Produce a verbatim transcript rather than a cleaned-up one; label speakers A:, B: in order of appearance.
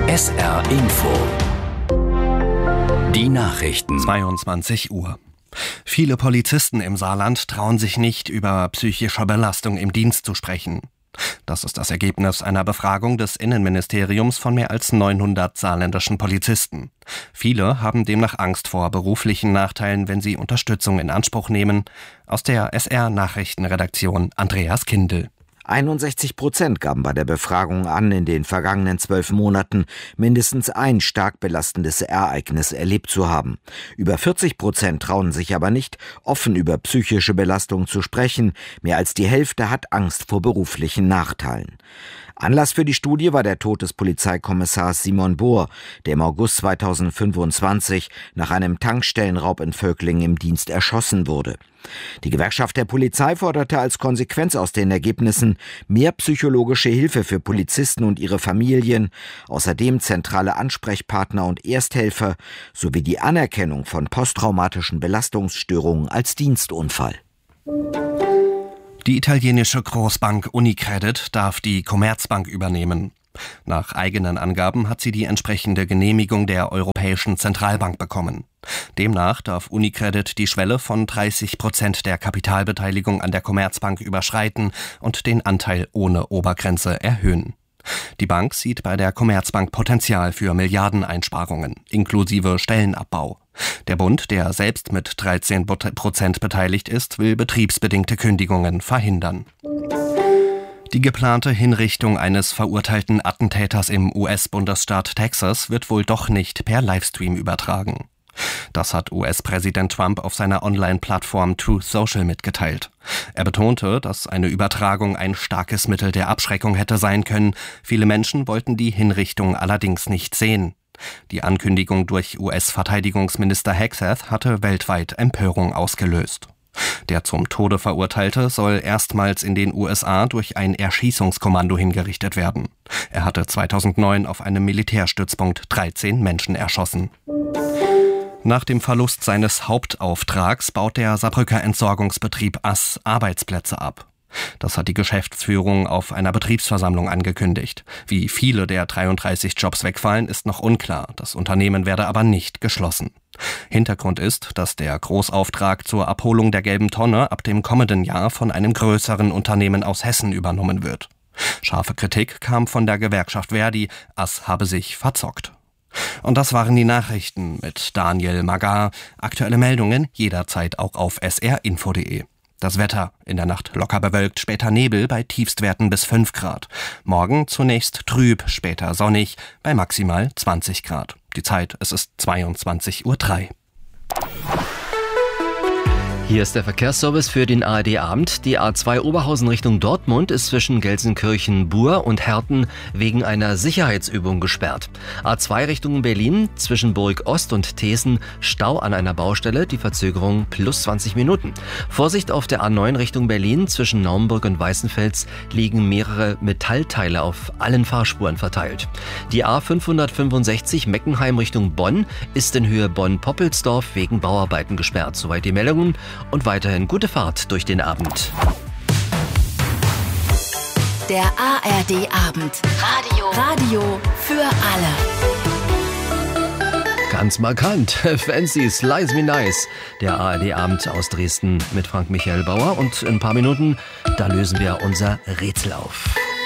A: S R Info. Die Nachrichten.
B: zweiundzwanzig Uhr. Viele Polizisten im Saarland trauen sich nicht, über psychische Belastung im Dienst zu sprechen. Das ist das Ergebnis einer Befragung des Innenministeriums von mehr als neunhundert saarländischen Polizisten. Viele haben demnach Angst vor beruflichen Nachteilen, wenn sie Unterstützung in Anspruch nehmen. Aus der S R-Nachrichtenredaktion Andreas Kindl.
C: einundsechzig Prozent gaben bei der Befragung an, in den vergangenen zwölf Monaten mindestens ein stark belastendes Ereignis erlebt zu haben. Über vierzig Prozent trauen sich aber nicht, offen über psychische Belastung zu sprechen. Mehr als die Hälfte hat Angst vor beruflichen Nachteilen. Anlass für die Studie war der Tod des Polizeikommissars Simon Bohr, der im August zweitausendfünfundzwanzig nach einem Tankstellenraub in Völklingen im Dienst erschossen wurde. Die Gewerkschaft der Polizei forderte als Konsequenz aus den Ergebnissen mehr psychologische Hilfe für Polizisten und ihre Familien, außerdem zentrale Ansprechpartner und Ersthelfer sowie die Anerkennung von posttraumatischen Belastungsstörungen als Dienstunfall.
B: Die italienische Großbank Unicredit darf die Commerzbank übernehmen. Nach eigenen Angaben hat sie die entsprechende Genehmigung der Europäischen Zentralbank bekommen. Demnach darf Unicredit die Schwelle von dreißig Prozent der Kapitalbeteiligung an der Commerzbank überschreiten und den Anteil ohne Obergrenze erhöhen. Die Bank sieht bei der Commerzbank Potenzial für Milliardeneinsparungen, inklusive Stellenabbau. Der Bund, der selbst mit dreizehn Prozent beteiligt ist, will betriebsbedingte Kündigungen verhindern. Die geplante Hinrichtung eines verurteilten Attentäters im U S-Bundesstaat Texas wird wohl doch nicht per Livestream übertragen. Das hat U S-Präsident Trump auf seiner Online-Plattform Truth Social mitgeteilt. Er betonte, dass eine Übertragung ein starkes Mittel der Abschreckung hätte sein können. Viele Menschen wollten die Hinrichtung allerdings nicht sehen. Die Ankündigung durch U S-Verteidigungsminister Hegseth hatte weltweit Empörung ausgelöst. Der zum Tode Verurteilte soll erstmals in den U S A durch ein Erschießungskommando hingerichtet werden. Er hatte zweitausendneun auf einem Militärstützpunkt dreizehn Menschen erschossen. Nach dem Verlust seines Hauptauftrags baut der Saarbrücker Entsorgungsbetrieb Ass Arbeitsplätze ab. Das hat die Geschäftsführung auf einer Betriebsversammlung angekündigt. Wie viele der dreiunddreißig Jobs wegfallen, ist noch unklar. Das Unternehmen werde aber nicht geschlossen. Hintergrund ist, dass der Großauftrag zur Abholung der gelben Tonne ab dem kommenden Jahr von einem größeren Unternehmen aus Hessen übernommen wird. Scharfe Kritik kam von der Gewerkschaft Verdi, Ass habe sich verzockt. Und das waren die Nachrichten mit Daniel Magar. Aktuelle Meldungen jederzeit auch auf s r info punkt de. Das Wetter: in der Nacht locker bewölkt, später Nebel bei Tiefstwerten bis fünf Grad. Morgen zunächst trüb, später sonnig bei maximal zwanzig Grad. Die Zeit, es ist zweiundzwanzig Uhr drei.
D: Hier ist der Verkehrsservice für den A R D-Abend. Die A zwei Oberhausen Richtung Dortmund ist zwischen Gelsenkirchen-Bur und Herten wegen einer Sicherheitsübung gesperrt. A zwei Richtung Berlin zwischen Burg Ost und Thesen Stau an einer Baustelle, die Verzögerung plus zwanzig Minuten. Vorsicht auf der A neun Richtung Berlin zwischen Naumburg und Weißenfels liegen mehrere Metallteile auf allen Fahrspuren verteilt. Die A fünfhundertfünfundsechzig Meckenheim Richtung Bonn ist in Höhe Bonn-Poppelsdorf wegen Bauarbeiten gesperrt. Soweit die Meldungen. Und weiterhin gute Fahrt durch den Abend.
E: Der A R D-Abend. Radio. Radio für alle.
D: Ganz markant. Fancy, Slice Me Nice. Der A R D-Abend aus Dresden mit Frank Michael Bauer. Und in ein paar Minuten, da lösen wir unser Rätsel auf.